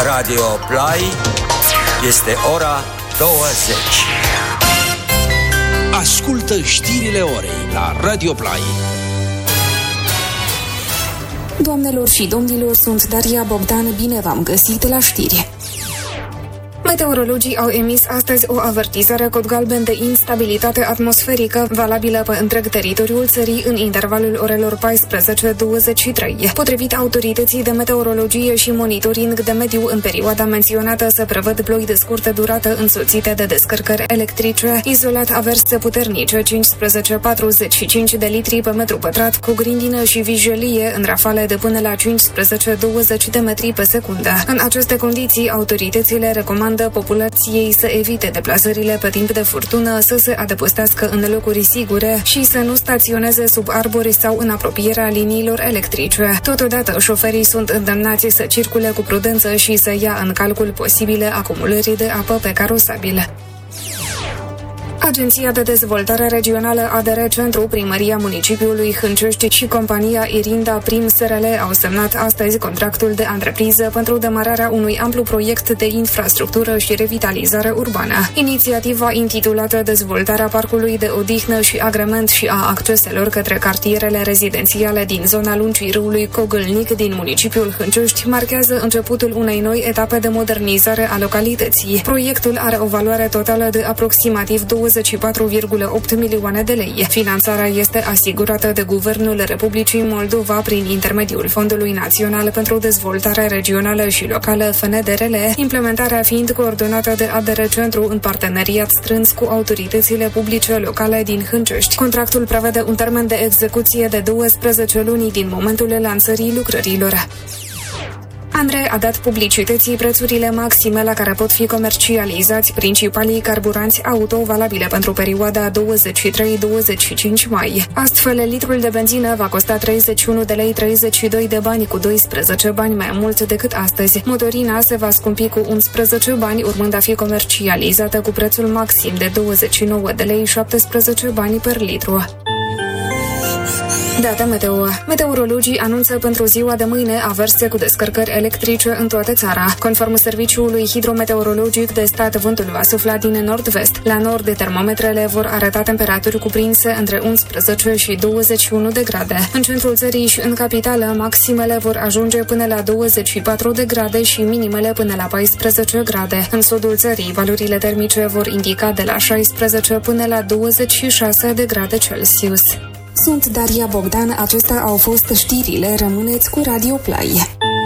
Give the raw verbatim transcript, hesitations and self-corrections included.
Radio Play. Este ora douăzeci. Ascultă știrile orei la Radio Play. Doamnelor și domnilor, sunt Daria Bogdan, bine v-am găsit la știri. Meteorologii au emis astăzi o avertizare cod galben de instabilitate atmosferică valabilă pe întreg teritoriul țării în intervalul orelor paisprezece douăzeci și trei. Potrivit autorității de meteorologie și monitoring de mediu, în perioada menționată se prevăd ploi de scurtă durată însoțite de descărcări electrice, izolat averse puternice cincisprezece patruzeci și cinci de litri pe metru pătrat, cu grindină și vijelie în rafale de până la cincisprezece douăzeci de metri pe secundă. În aceste condiții, autoritățile recomandă populației să evite deplasările pe timp de furtună, să se adăpostească în locuri sigure și să nu staționeze sub arbori sau în apropierea liniilor electrice. Totodată, șoferii sunt îndemnați să circule cu prudență și să ia în calcul posibile acumulări de apă pe carosabil. Agenția de Dezvoltare Regională A D R Centru, Primăria Municipiului Hâncești și compania Irinda Prim S R L au semnat astăzi contractul de antrepriză pentru demararea unui amplu proiect de infrastructură și revitalizare urbană. Inițiativa, intitulată Dezvoltarea parcului de odihnă și agrement și a acceselor către cartierele rezidențiale din zona lungii râului Cogâlnic din municipiul Hâncești, marchează începutul unei noi etape de modernizare a localității. Proiectul are o valoare totală de aproximativ douăzeci și patru virgulă opt milioane de lei. Finanțarea este asigurată de Guvernul Republicii Moldova prin intermediul Fondului Național pentru Dezvoltare Regională și Locală F N D R L, implementarea fiind coordonată de A D R Centru în parteneriat strâns cu autoritățile publice locale din Hâncești. Contractul prevede un termen de execuție de douăsprezece luni din momentul lansării lucrărilor. ANRE a dat publicității prețurile maxime la care pot fi comercializați principalii carburanți auto valabile pentru perioada douăzeci și trei douăzeci și cinci mai. Astfel, litrul de benzină va costa treizeci și unu de lei treizeci și doi de bani, cu doisprezece bani mai mult decât astăzi. Motorina se va scumpi cu unsprezece bani, urmând a fi comercializată cu prețul maxim de douăzeci și nouă de lei șaptesprezece bani per litru. Data meteo. Meteorologii anunță pentru ziua de mâine averse cu descărcări electrice în toată țara. Conform Serviciului Hidrometeorologic de Stat, vântul va sufla din nord-vest. La nord, termometrele vor arăta temperaturi cuprinse între unsprezece și douăzeci și unu de grade. În centrul țării și în capitală, maximele vor ajunge până la douăzeci și patru de grade și minimele până la paisprezece grade. În sudul țării, valorile termice vor indica de la șaisprezece până la douăzeci și șase de grade Celsius. Sunt Daria Bogdan, acestea au fost știrile, rămâneți cu Radio Play.